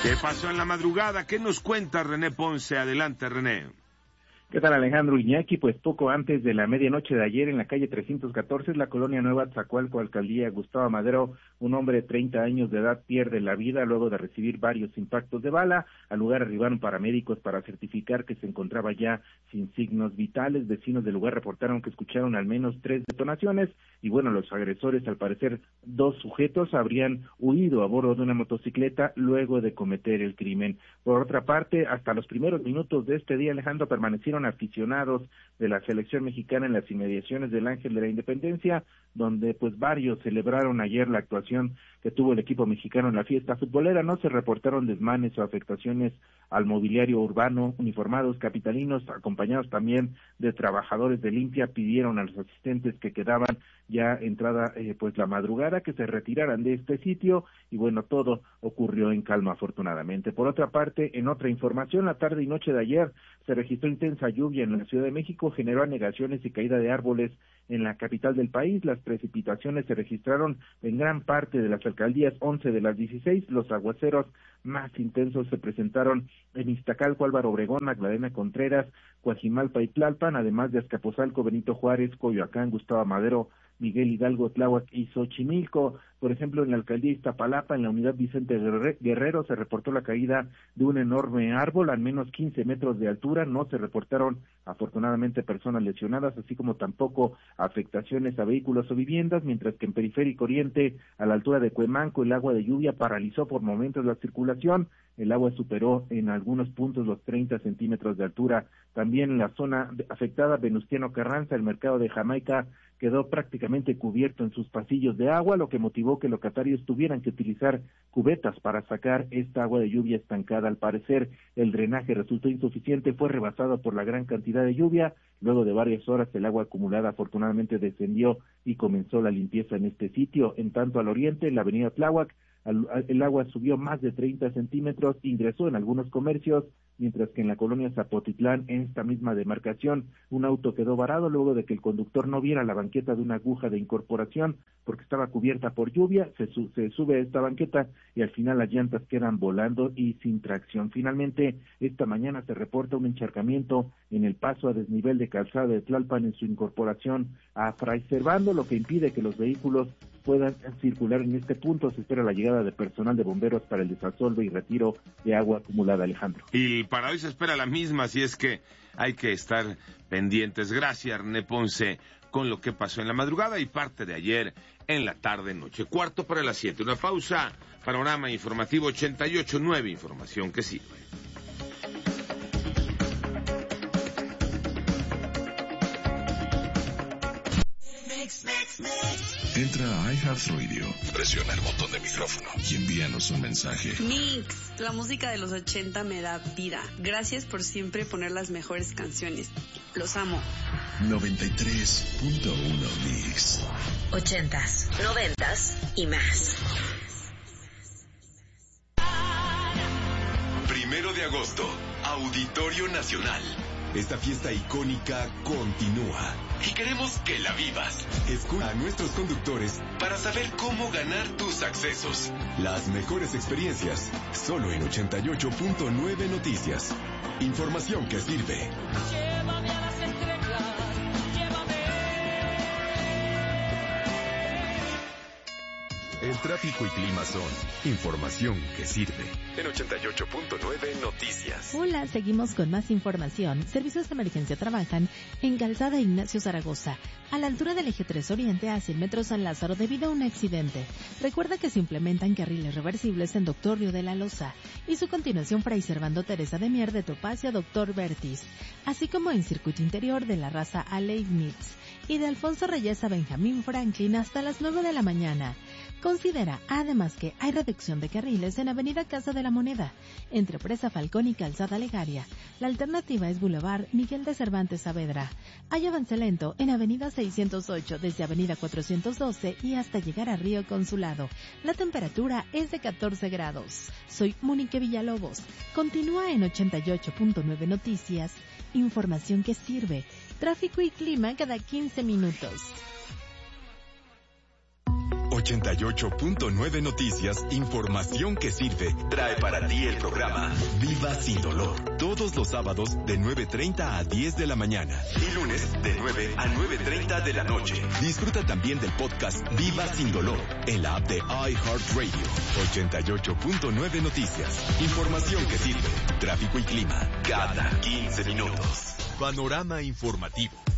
¿Qué pasó en la madrugada? ¿Qué nos cuenta René Ponce? Adelante, René. ¿Qué tal, Alejandro Iñaki? Pues poco antes de la medianoche de ayer, en la calle 314, la colonia Nueva Atzacoalco, alcaldía Gustavo Madero, un hombre de 30 años de edad pierde la vida luego de recibir varios impactos de bala. Al lugar arribaron paramédicos para certificar que se encontraba ya sin signos vitales. Vecinos del lugar reportaron que escucharon al menos 3 detonaciones y bueno, los agresores, al parecer 2 sujetos, habrían huido a bordo de una motocicleta luego de cometer el crimen. Por otra parte, hasta los primeros minutos de este día, Alejandro, permanecieron aficionados de la selección mexicana en las inmediaciones del Ángel de la Independencia, donde pues varios celebraron ayer la actuación que tuvo el equipo mexicano en la fiesta futbolera. No se reportaron desmanes o afectaciones al mobiliario urbano. Uniformados capitalinos, acompañados también de trabajadores de limpia, pidieron a los asistentes que quedaban ya entrada pues la madrugada que se retiraran de este sitio y bueno, todo ocurrió en calma afortunadamente. Por otra parte, en otra información, la tarde y noche de ayer se registró intensa lluvia en la Ciudad de México, generó anegaciones y caída de árboles en la capital del país. Las precipitaciones se registraron en gran parte de las alcaldías, 11 de las 16. Los aguaceros más intensos se presentaron en Iztacalco, Álvaro Obregón, Magdalena Contreras, Coajimalpa y Tlalpan, además de Azcapotzalco, Benito Juárez, Coyoacán, Gustavo Madero, Miguel Hidalgo, Tláhuac y Xochimilco. Por ejemplo, en la alcaldía Iztapalapa, en la unidad Vicente Guerrero, se reportó la caída de un enorme árbol, al menos 15 metros de altura. No se reportaron, afortunadamente, personas lesionadas, así como tampoco afectaciones a vehículos o viviendas, mientras que en Periférico Oriente, a la altura de Cuemanco, el agua de lluvia paralizó por momentos la circulación. El agua superó en algunos puntos los 30 centímetros de altura. También en la zona afectada, Venustiano Carranza, el mercado de Jamaica, quedó prácticamente cubierto en sus pasillos de agua, lo que motivó que locatarios tuvieran que utilizar cubetas para sacar esta agua de lluvia estancada. Al parecer, el drenaje resultó insuficiente, fue rebasado por la gran cantidad de lluvia. Luego de varias horas, el agua acumulada afortunadamente descendió y comenzó la limpieza en este sitio. En tanto, al oriente, en la avenida Tláhuac, el agua subió más de 30 centímetros, ingresó en algunos comercios, mientras que en la colonia Zapotitlán, en esta misma demarcación, un auto quedó varado luego de que el conductor no viera la banqueta de una aguja de incorporación porque estaba cubierta por lluvia. Se sube a esta banqueta y al final las llantas quedan volando y sin tracción. Finalmente, esta mañana se reporta un encharcamiento en el paso a desnivel de calzada de Tlalpan en su incorporación a Fray Servando, lo que impide que los vehículos puedan circular en este punto. Se espera la llegada de personal de bomberos para el desasolve y retiro de agua acumulada, Alejandro. Y para hoy se espera la misma, así es que hay que estar pendientes. Gracias, René Ponce, con lo que pasó en la madrugada y parte de ayer en la tarde-noche. 6:45, una pausa. Panorama informativo 88.9, información que sirve. Entra a iHeartRadio, presiona el botón de micrófono y envíanos un mensaje. Mix, la música de los 80 me da vida. Gracias por siempre poner las mejores canciones. Los amo. 93.1 Mix. 80s, 90s y más. 1 de agosto, Auditorio Nacional. Esta fiesta icónica continúa y queremos que la vivas. Escucha a nuestros conductores para saber cómo ganar tus accesos. Las mejores experiencias, solo en 88.9 Noticias. Información que sirve. Llévame a las estrellas, llévame. El tráfico y clima son información que sirve. En 88.9 Noticias. Hola, seguimos con más información. Servicios de emergencia trabajan en Calzada Ignacio Zaragoza, a la altura del eje 3 Oriente a 100 metros San Lázaro debido a un accidente. Recuerda que se implementan carriles reversibles en Doctor Río de la Loza y su continuación Fray Servando Teresa de Mier de Topacio a Doctor Vertis, así como en circuito interior de la raza a Leibniz y de Alfonso Reyes a Benjamín Franklin hasta las 9 de la mañana. Considera además que hay reducción de carriles en Avenida Casa de la Moneda, entre Presa Falcón y Calzada Legaria. La alternativa es Boulevard Miguel de Cervantes Saavedra. Hay avance lento en Avenida 608 desde Avenida 412 y hasta llegar a Río Consulado. La temperatura es de 14 grados. Soy Mónica Villalobos. Continúa en 88.9 Noticias. Información que sirve. Tráfico y clima cada 15 minutos. 88.9 Noticias, información que sirve, trae para ti el programa Viva Sin Dolor. Todos los sábados de 9:30 a 10 de la mañana y lunes de 9 a 9:30 de la noche. Disfruta también del podcast Viva Sin Dolor en la app de iHeartRadio. 88.9 Noticias, información que sirve, tráfico y clima cada 15 minutos. Panorama informativo.